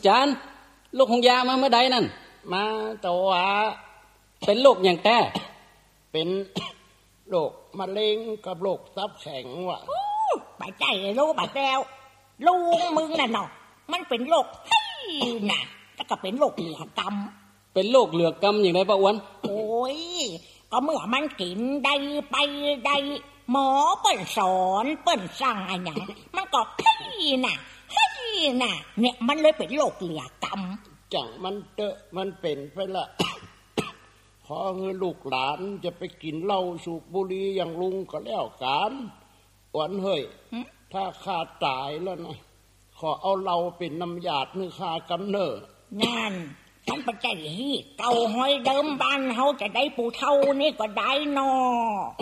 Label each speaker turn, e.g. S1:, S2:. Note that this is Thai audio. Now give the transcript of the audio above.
S1: จารย์ลูกของยามาเมื่อใดนั่น
S2: มาตัว
S1: เป็นโรคอย่างแท้
S2: เป็นโรคมะเร็งกับโรคตับแข็งว่ะ
S3: ไปใจรู้บัดแล้วลุงมึงน่ะเนาะมันเป็นโรคน่ะแล้วก็เป็นโรคเหลือกำ
S1: เป็นโรคเหลือกำอย่างไรป้าอ้วน
S3: โอ้ยก็เมื่อมันกินได้ไปได้หมอเปิ้นสอนเปิ้นสั่งอะไรอย่างมันก็น่ะเนี่ยมันเลยเป็นโรคเหลือก
S2: ำจังมันเตอะมันเป็นไปละขอให้ลูกหลานจะไปกินเหล้าสูบบุหรี่อย่างลุงก็แล้วกันอ้วนเฮ้ยถ้าข้าตายแล้วนะขอเอาเราเป็นน้ำยาดมือข้ากำเนิด
S3: นั่นฉันปัจจัยเก่าห้อยเดิมบ้านเขาจะได้ปูเท่านี่ก็ได้นอ